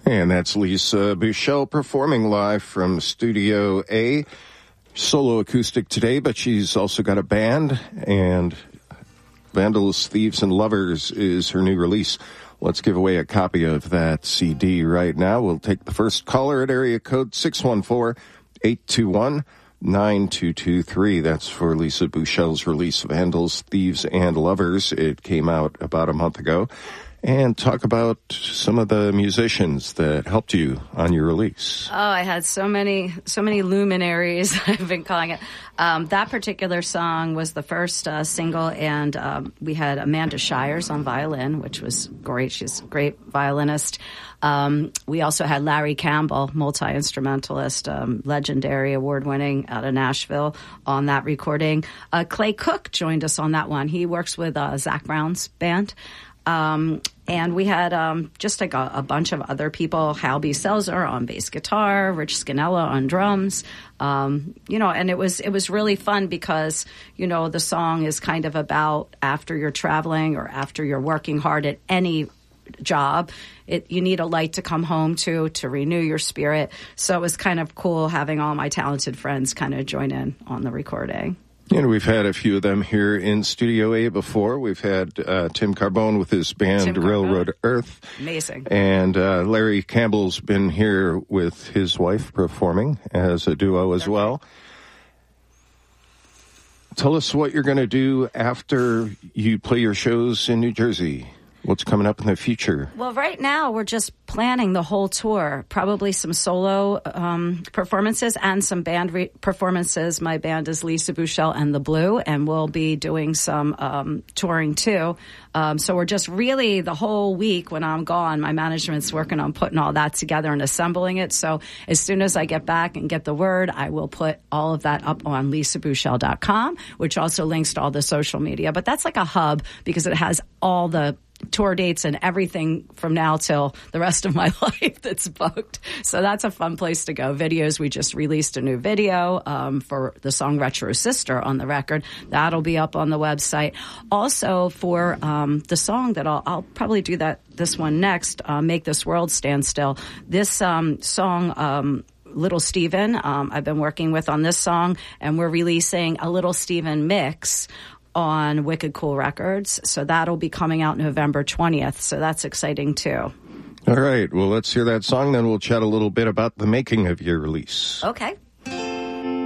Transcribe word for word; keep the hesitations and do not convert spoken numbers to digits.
And that's Lisa Bushell performing live from Studio A. Solo acoustic today, but she's also got a band, and Vandals, Thieves, and Lovers is her new release. Let's give away a copy of that C D right now. We'll take the first caller at area code six one four, eight two one, nine two two three. That's for Lisa Bushell's release, Vandals, Thieves, and Lovers. It came out about a month ago. And talk about some of the musicians that helped you on your release. Oh, I had so many, so many luminaries, I've been calling it. Um, that particular song was the first uh, single, and um, we had Amanda Shires on violin, which was great. She's a great violinist. Um, we also had Larry Campbell, multi-instrumentalist, um, legendary, award-winning out of Nashville on that recording. Uh, Clay Cook joined us on that one. He works with uh, Zach Brown's band. Um, and we had um, just like a, a bunch of other people, Hal B. Selzer on bass guitar, Rich Scanella on drums, um, you know, and it was it was really fun because, you know, the song is kind of about after you're traveling or after you're working hard at any job, it, you need a light to come home to, to renew your spirit. So it was kind of cool having all my talented friends kind of join in on the recording. And we've had a few of them here in Studio A before. We've had uh, Tim Carbone with his band Railroad Earth. Amazing. And uh, Larry Campbell's been here with his wife performing as a duo as okay. well. Tell us what you're going to do after you play your shows in New Jersey. What's coming up in the future? Well, right now we're just planning the whole tour, probably some solo um, performances and some band re- performances. My band is Lisa Bushell and the Blue, and we'll be doing some um, touring too. Um, so we're just really the whole week when I'm gone, my management's working on putting all that together and assembling it. So as soon as I get back and get the word, I will put all of that up on lisa bushell dot com, which also links to all the social media. But that's like a hub because it has all the tour dates and everything from now till the rest of my life that's booked. So that's a fun place to go. Videos, we just released a new video um, for the song Retro Sister on the record. That'll be up on the website. Also for um, the song that I'll, I'll probably do that this one next, uh, Make This World Stand Still. This um, song... Um, Little Steven, um, I've been working with on this song, and we're releasing a Little Steven mix on Wicked Cool Records. So that'll be coming out November twentieth. So that's exciting too. All right. Well, let's hear that song, then we'll chat a little bit about the making of your release. Okay.